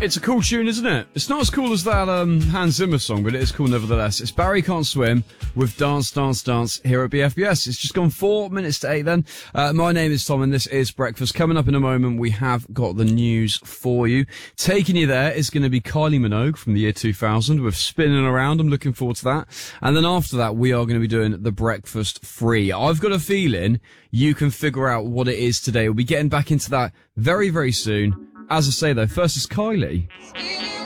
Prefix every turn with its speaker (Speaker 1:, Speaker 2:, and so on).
Speaker 1: It's a cool tune, isn't it? It's not as cool as that Hans Zimmer song, but it is cool nevertheless. It's Barry Can't Swim with Dance, Dance, Dance here at BFBS. It's just gone 4 minutes to 8 then. My name is Tom and this is Breakfast. Coming up in a moment, we have got the news for you. Taking you there is going to be Kylie Minogue from the year 2000 with Spinning Around. I'm looking forward to that. And then after that, we are going to be doing the Breakfast Free. I've got a feeling you can figure out what it is today. We'll be getting back into that very, very soon. As I say though, first is Kylie.